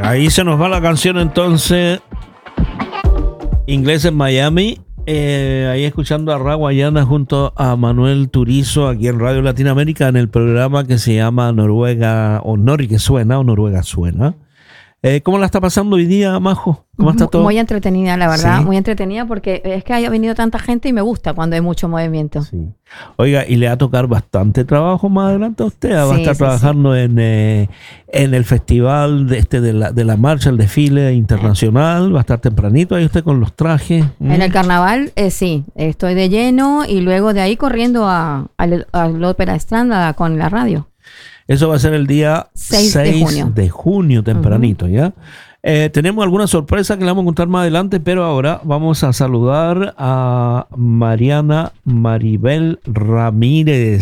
Ahí se nos va la canción entonces. Inglés en Miami. Ahí escuchando a Ra Guayana junto a Manuel Turizo aquí en Radio Latinoamérica en el programa que se llama Noruega o Nori que suena o Noruega suena. ¿Cómo la está pasando hoy día, Majo? ¿Cómo está todo? Muy entretenida, la verdad, ¿Sí? muy entretenida porque es que haya venido tanta gente y me gusta cuando hay mucho movimiento. Sí. Oiga, y le va a tocar bastante trabajo más adelante a usted. Va a Sí, estar sí, trabajando en el festival de la marcha, el desfile internacional. Va a estar tempranito ahí usted con los trajes. En el carnaval, sí, estoy de lleno y luego de ahí corriendo a la Ópera Estrada con la radio. Eso va a ser el día 6 de junio, tempranito, ¿ya? Tenemos alguna sorpresa que le vamos a contar más adelante, pero ahora vamos a saludar a Mariana Maribel Ramírez.